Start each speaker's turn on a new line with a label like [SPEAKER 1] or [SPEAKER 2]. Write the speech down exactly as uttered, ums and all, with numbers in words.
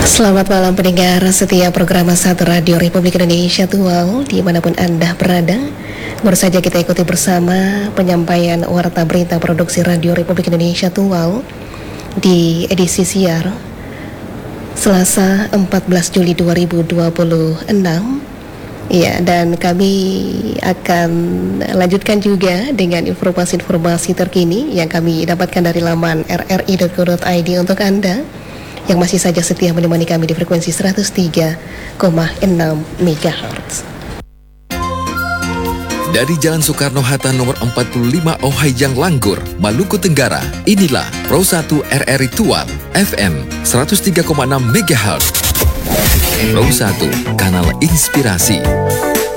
[SPEAKER 1] Selamat malam pendengar setia program satu Radio Republik Indonesia Tuau dimanapun Anda berada. Baru saja kita ikuti bersama penyampaian warta berita produksi Radio Republik Indonesia Tuau di edisi siar Selasa empat belas Juli dua ribu dua puluh enam. Ya, dan kami akan lanjutkan juga dengan informasi-informasi terkini yang kami dapatkan dari laman r r i dot co dot i d untuk Anda yang masih saja setia menemani kami di frekuensi seratus tiga koma enam megahertz.
[SPEAKER 2] Dari Jalan Soekarno-Hatta nomor empat puluh lima Ohayjang Langgur, Maluku Tenggara, inilah Pro satu R R I Tual, F M seratus tiga koma enam megahertz. Pro satu, kanal inspirasi.